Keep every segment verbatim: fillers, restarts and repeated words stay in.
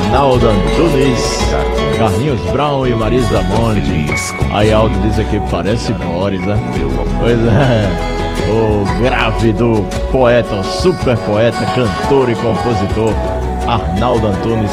Arnaldo Antunes, Carlinhos Brown e Marisa Monte. Aí Aldo diz aqui, parece Boris, né? Pois é. O grave do poeta, o super poeta, cantor e compositor Arnaldo Antunes.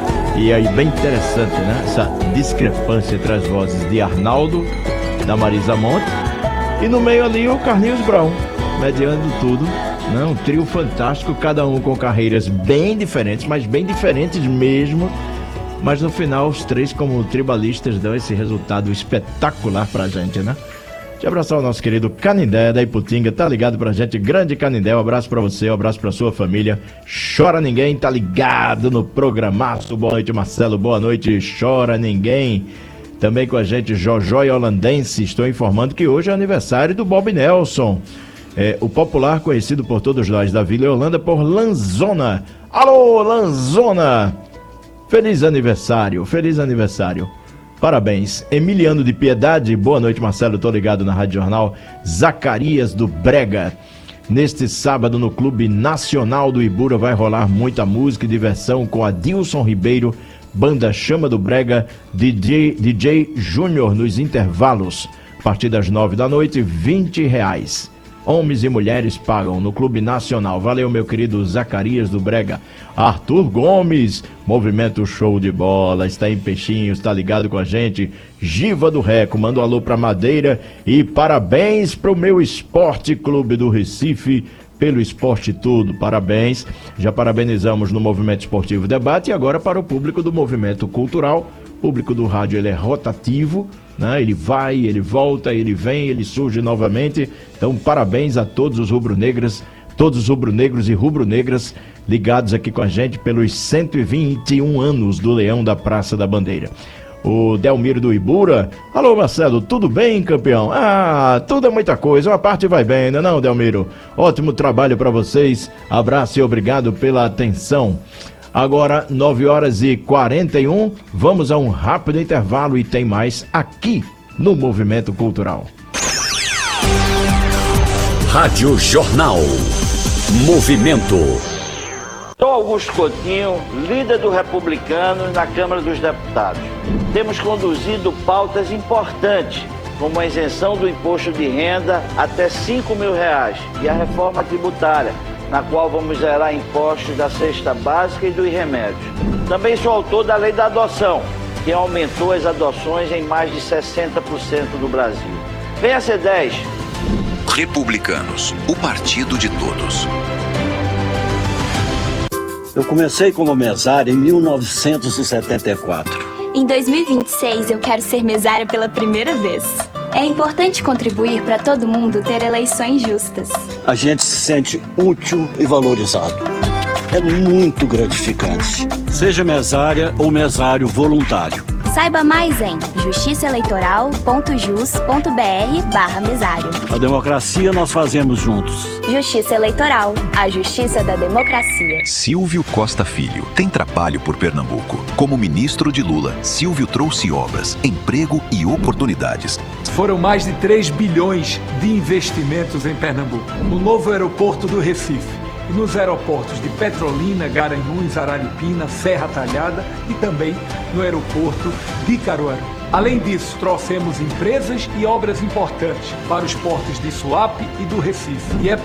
E aí bem interessante, né? Essa discrepância entre as vozes de Arnaldo, da Marisa Monte, e no meio ali o Carlinhos Brown, mediando tudo, né? Um trio fantástico, cada um com carreiras bem diferentes, mas bem diferentes mesmo. Mas no final os três como tribalistas dão esse resultado espetacular pra gente, né? Deixa eu abraçar o nosso querido Canindé da Iputinga, tá ligado pra gente, grande Canindé, um abraço pra você, um abraço pra sua família. Chora Ninguém, tá ligado no programaço. Boa noite, Marcelo, boa noite, Chora Ninguém. Também com a gente, Jojó e Holandense, estou informando que hoje é aniversário do Bob Nelson, é, o popular conhecido por todos nós da Vila Holanda por Lanzona. Alô, Lanzona! Feliz aniversário, feliz aniversário. Parabéns. Emiliano de Piedade, boa noite, Marcelo, tô ligado na Rádio Jornal. Zacarias do Brega. Neste sábado no Clube Nacional do Ibura vai rolar muita música e diversão com Adilson Ribeiro, Banda Chama do Brega, D J, D J Júnior nos intervalos. A partir das nove da noite, vinte reais. Homens e mulheres pagam no Clube Nacional. Valeu, meu querido Zacarias do Brega. Arthur Gomes, Movimento Show de Bola, está em Peixinhos, está ligado com a gente. Giva do Reco, manda um alô pra Madeira e parabéns pro meu Esporte Clube do Recife, pelo esporte tudo, parabéns. Já parabenizamos no Movimento Esportivo Debate e agora para o público do Movimento Cultural. O público do rádio, ele é rotativo, né? Ele vai, ele volta, ele vem, ele surge novamente. Então, parabéns a todos os rubro-negras, todos os rubro-negros e rubro-negras ligados aqui com a gente pelos cento e vinte e um anos do Leão da Praça da Bandeira. O Delmiro do Ibura. Alô, Marcelo, tudo bem, campeão? Ah, tudo é muita coisa, uma parte vai bem, não é não, Delmiro? Ótimo trabalho para vocês, abraço e obrigado pela atenção. Agora, nove horas e quarenta e um, vamos a um rápido intervalo e tem mais aqui no Movimento Cultural. Rádio Jornal. Movimento. Sou Augusto Coutinho, líder do Republicanos na Câmara dos Deputados. Temos conduzido pautas importantes, como a isenção do imposto de renda até cinco mil reais e a reforma tributária, na qual vamos zerar impostos da cesta básica e dos remédios. Também sou autor da lei da adoção, que aumentou as adoções em mais de sessenta por cento do Brasil. Venha ser dez. Republicanos, o partido de todos. Eu comecei como mesário em mil novecentos e setenta e quatro. Em dois mil e vinte e seis, eu quero ser mesária pela primeira vez. É importante contribuir para todo mundo ter eleições justas. A gente se sente útil e valorizado. É muito gratificante. Seja mesária ou mesário voluntário. Saiba mais em justiçaeleitoral ponto jus ponto br barra mesário. A democracia nós fazemos juntos. Justiça Eleitoral, a justiça da democracia. Silvio Costa Filho tem trabalho por Pernambuco. Como ministro de Lula, Silvio trouxe obras, emprego e oportunidades. Foram mais de três bilhões de investimentos em Pernambuco. No novo aeroporto do Recife. E nos aeroportos de Petrolina, Garanhuns, Araripina, Serra Talhada e também no aeroporto de Caruaru. Além disso, trouxemos empresas e obras importantes para os portos de Suape e do Recife. E é